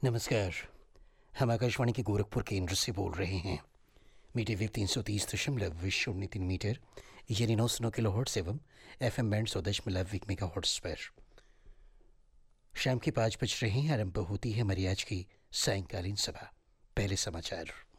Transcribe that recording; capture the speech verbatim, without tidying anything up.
नमस्कार। हम आकाशवाणी के गोरखपुर केंद्र से बोल रहे हैं। मीटर वेव तीन सौ तीस दशमलव शून्य तीन मीटर यानी नौ सौ नौ किलो हर्ट्स एवं एफ एम बैंड सौ दशमलव एक मेगा हर्ट्स पर शाम के पाँच बज रहे हैं। आरंभ होती है हमारी आज की सायंकालीन सभा। पहले समाचार।